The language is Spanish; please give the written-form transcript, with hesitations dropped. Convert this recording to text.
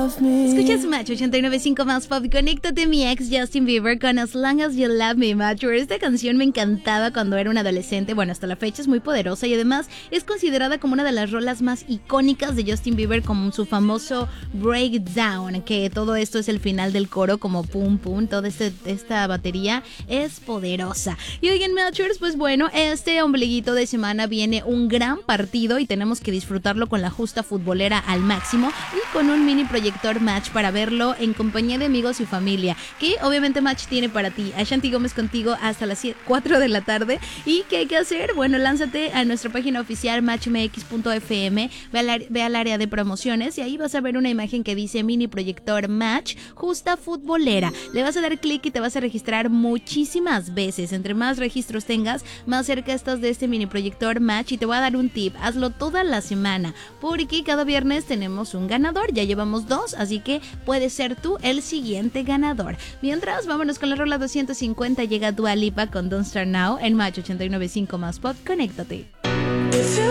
love me. Escuchas Match 89.5 más pop. Conéctate, mi ex Justin Bieber con As Long As You Love Me, Match. Esta canción me encantaba cuando era un adolescente. Bueno, hasta la fecha es muy poderosa y además es considerada como una de las rolas más icónicas de Justin Bieber, como su famoso Breakdown, que todo esto es el final del coro, como pum pum, toda esta batería es poderosa. Y oigan, Matchers, pues bueno, este ombliguito de semana viene un gran partido y tenemos que disfrutarlo con la justa futbolera al máximo y con un mini proyector Match para verlo en compañía de amigos y familia, que obviamente Match tiene para ti. Ashanti Gómez contigo hasta las 4 de la tarde. ¿Y qué hay que hacer? Bueno, lánzate a nuestra página oficial matchmx.fm, ve al área de promociones y ahí vas a ver una imagen que dice mini proyector Match justa futbolera. Le vas a dar clic y te vas a registrar muchísimas veces. Entre más registros tengas, más cerca estás de este mini proyector Match. Y te voy a dar un tip: hazlo toda la semana, porque cada viernes tenemos un ganador. Ya llevamos 2, así que puedes ser tú el siguiente ganador. Mientras, vámonos con la rola 250. Llega Dua Lipa con Don't Start Now en Match 89.5 más pop. Conéctate. If you